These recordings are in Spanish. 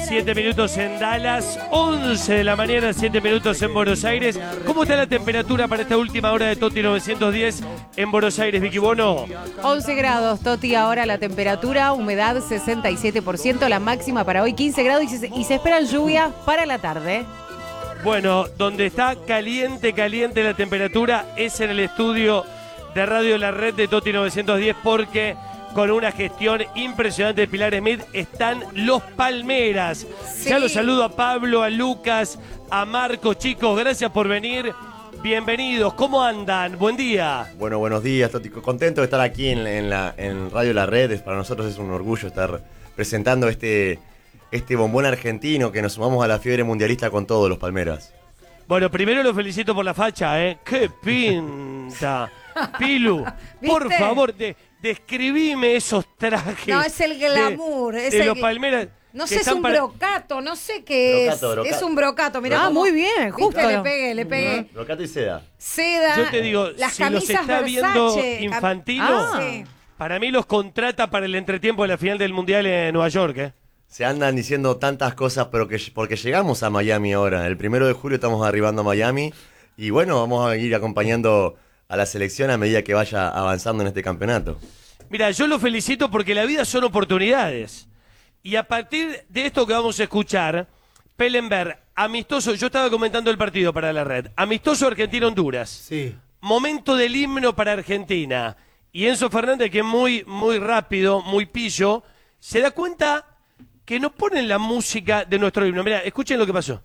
7 minutos en Dallas, 11 de la mañana, 7 minutos en Buenos Aires. ¿Cómo está la temperatura para esta última hora de Toti 910 en Buenos Aires, Vicky Bono? 11 grados, Toti, ahora la temperatura, humedad 67%, la máxima para hoy 15 grados y se esperan lluvias para la tarde. Bueno, donde está caliente la temperatura es en el estudio de Radio La Red de Toti 910 porque con una gestión impresionante de Pilar Smith están los Palmeras. Sí. Ya los saludo a Pablo, a Lucas, a Marco. Chicos, gracias por venir. Bienvenidos. ¿Cómo andan? Buen día. Bueno, buenos días, Toti. Contento de estar aquí en Radio La Red. Para nosotros es un orgullo estar presentando este bombón argentino que nos sumamos a la fiebre mundialista con todos los Palmeras. Bueno, primero los felicito por la facha, ¿eh? ¡Qué pinta! Pilu, por favor, describime esos trajes. No, es el glamour. De los Palmeras. No sé, es un brocato, no sé qué brocato. Es un brocato, mirá. Ah, muy bien, justo. Le pegué. Brocato y seda. Seda. Yo te digo, las si los está Versace, viendo Infantino, sí. Para mí los contrata para el entretiempo de la final del Mundial en Nueva York, ¿eh? Se andan diciendo tantas cosas, pero porque llegamos a Miami ahora. El 1 de julio estamos arribando a Miami. Y bueno, vamos a ir acompañando a la selección a medida que vaya avanzando en este campeonato. Mira, yo lo felicito porque la vida son oportunidades. Y a partir de esto que vamos a escuchar, Pellenberg, amistoso, yo estaba comentando el partido para la red, amistoso Argentina-Honduras. Sí. Momento del himno para Argentina. Y Enzo Fernández, que es muy rápido, muy pillo, se da cuenta que no ponen la música de nuestro himno. Mirá, escuchen lo que pasó.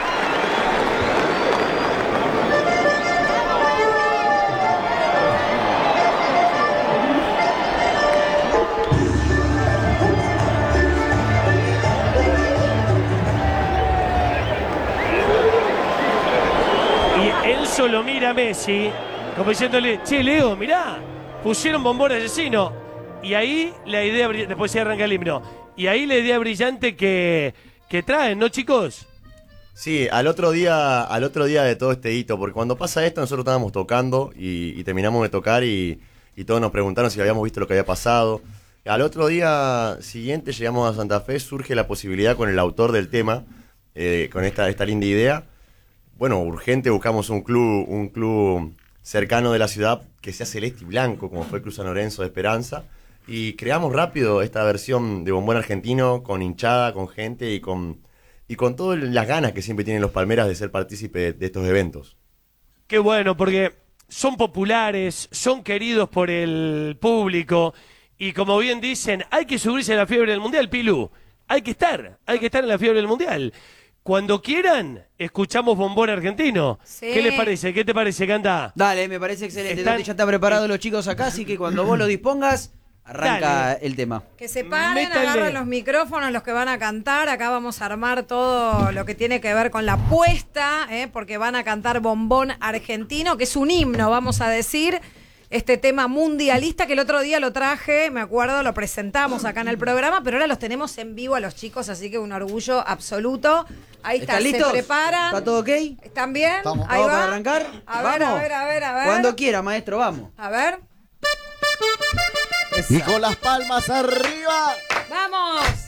Y Enzo lo mira a Messi, como diciéndole, che, Leo, mirá, pusieron bombón asesino. Y ahí la idea, después se arranca el himno. Y ahí la idea brillante que traen, ¿no, chicos? Sí, al otro día de todo este hito, porque cuando pasa esto nosotros estábamos tocando y terminamos de tocar y todos nos preguntaron si habíamos visto lo que había pasado. Al otro día siguiente llegamos a Santa Fe, surge la posibilidad con el autor del tema, con esta linda idea. Bueno, urgente, buscamos un club cercano de la ciudad que sea celeste y blanco, como fue el Club San Lorenzo de Esperanza. Y creamos rápido esta versión de bombón argentino con hinchada, con gente y con todas las ganas que siempre tienen los Palmeras de ser partícipe de estos eventos. Qué bueno, porque son populares, son queridos por el público y como bien dicen, hay que subirse a la fiebre del Mundial, Pilu. Hay que estar en la fiebre del Mundial. Cuando quieran, escuchamos bombón argentino. Sí. ¿Qué les parece? ¿Qué te parece, Canta? Dale, me parece excelente. Ya está preparado los chicos acá, así que cuando vos lo dispongas, arranca el tema. Que se paren, agarren los micrófonos, los que van a cantar. Acá vamos a armar todo lo que tiene que ver con la puesta, porque van a cantar bombón argentino, que es un himno, vamos a decir. Este tema mundialista que el otro día lo traje, me acuerdo, lo presentamos acá en el programa, pero ahora los tenemos en vivo a los chicos, así que un orgullo absoluto. Ahí está, se preparan. ¿Está todo ok? ¿Están bien? Vamos, ahí ¿vamos va. para arrancar? A ver. Cuando quiera, maestro, vamos. A ver. Y con las palmas arriba. ¡Vamos!